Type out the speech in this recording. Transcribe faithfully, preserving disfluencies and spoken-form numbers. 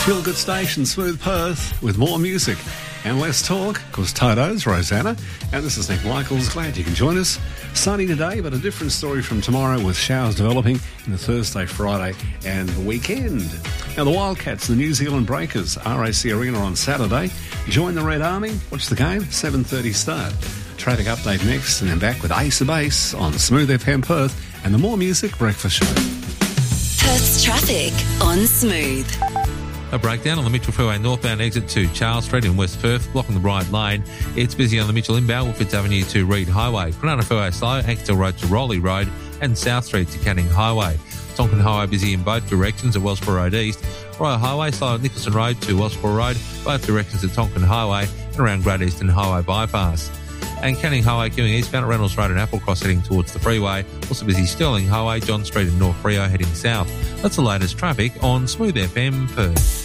Feel Good Station, Smooth Perth, with more music and less talk, because Toto's Rosanna, and this is Nick Michaels. Glad you can join us. Sunny today, but a different story from tomorrow, with showers developing in the Thursday, Friday and the weekend. Now, the Wildcats, the New Zealand Breakers, R A C Arena on Saturday. Join the Red Army. Watch the game, seven thirty start. Traffic update next, and then back with Ace of Base on Smooth F M Perth and the More Music Breakfast Show. Perth's traffic on Smooth. A breakdown on the Mitchell Freeway northbound exit to Charles Street in West Perth, blocking the Bryant Lane. It's busy on the Mitchell inbound, Wilfitts Avenue to Reed Highway. Granada Freeway slow, Axtell Road to Rowley Road, and South Street to Canning Highway. Tonkin Highway busy in both directions at Wellsborough Road East. Royal Highway slow at Nicholson Road to Wellsborough Road, both directions at Tonkin Highway, and around Great Eastern Highway bypass. And Canning Highway queuing eastbound at Reynolds Road and Applecross heading towards the freeway. Also busy Stirling Highway, John Street and North Rio heading south. That's the latest traffic on Smooth F M Perth.